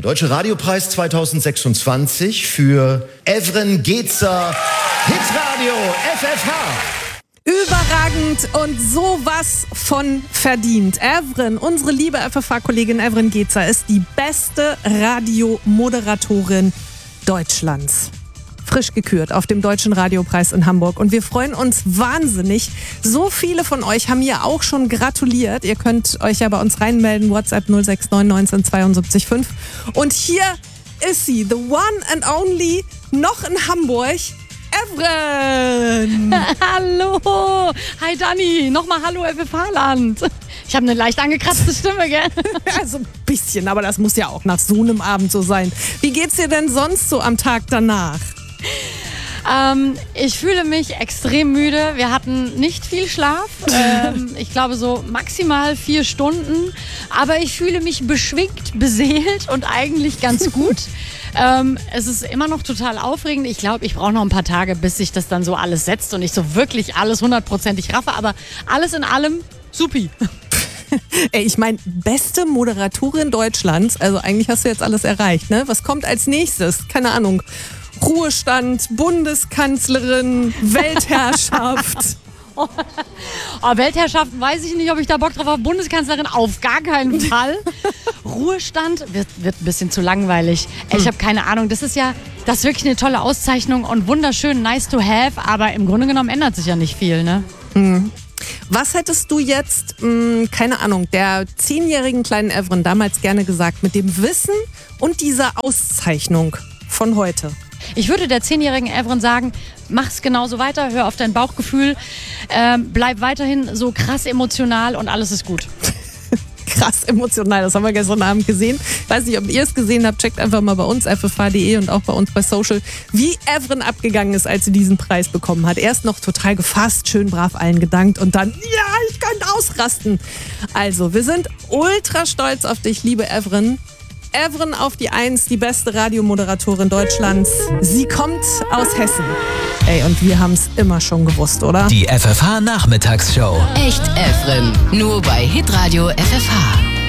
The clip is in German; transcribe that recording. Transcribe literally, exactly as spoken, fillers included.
Der Deutsche Radiopreis zweitausendsechsundzwanzig für Evren Gezer, Hitradio F F H. Überragend und sowas von verdient. Evren, unsere liebe F F H-Kollegin Evren Gezer, ist die beste Radiomoderatorin Deutschlands. Frisch gekürt auf dem Deutschen Radiopreis in Hamburg. Und wir freuen uns wahnsinnig. So viele von euch haben mir auch schon gratuliert. Ihr könnt euch ja bei uns reinmelden. WhatsApp null sechs neun neunzehn zweiundsiebzig fünf. Und hier ist sie, the one and only, noch in Hamburg, Evren! Hallo! Hi Dani! Nochmal hallo F F H-Land! Ich habe eine leicht angekratzte Stimme, gell? Also ein bisschen, aber das muss ja auch nach so einem Abend so sein. Wie geht's dir denn sonst so am Tag danach? Ähm, ich fühle mich extrem müde. Wir hatten nicht viel Schlaf. Ähm, ich glaube so maximal vier Stunden. Aber ich fühle mich beschwingt, beseelt und eigentlich ganz gut. ähm, es ist immer noch total aufregend. Ich glaube, ich brauche noch ein paar Tage, bis sich das dann so alles setzt und ich so wirklich alles hundertprozentig raffe. Aber alles in allem supi. Ey, ich meine, beste Moderatorin Deutschlands. Also eigentlich hast du jetzt alles erreicht, ne? Was kommt als nächstes? Keine Ahnung. Ruhestand, Bundeskanzlerin, Weltherrschaft. oh, oh, Weltherrschaft, weiß ich nicht, ob ich da Bock drauf habe. Bundeskanzlerin, auf gar keinen Fall. Ruhestand wird, wird ein bisschen zu langweilig. Ey, ich habe keine Ahnung. Das ist ja, das ist wirklich eine tolle Auszeichnung und wunderschön, nice to have. Aber im Grunde genommen ändert sich ja nicht viel, ne? Mhm. Was hättest du jetzt, mh, keine Ahnung, der zehnjährigen kleinen Evren damals gerne gesagt, mit dem Wissen und dieser Auszeichnung von heute? Ich würde der zehnjährigen Evren sagen, mach's genauso weiter, hör auf dein Bauchgefühl, ähm, bleib weiterhin so krass emotional und alles ist gut. Krass emotional, das haben wir gestern Abend gesehen. Ich weiß nicht, ob ihr es gesehen habt, checkt einfach mal bei uns, f f h punkt d e und auch bei uns bei Social, wie Evren abgegangen ist, als sie diesen Preis bekommen hat. Erst noch total gefasst, schön brav allen gedankt und dann, ja, ich könnte ausrasten. Also, wir sind ultra stolz auf dich, liebe Evren. Evren auf die Eins, die beste Radiomoderatorin Deutschlands. Sie kommt aus Hessen. Ey, und wir haben es immer schon gewusst, oder? Die F F H-Nachmittagsshow. Echt Evren, nur bei Hitradio F F H.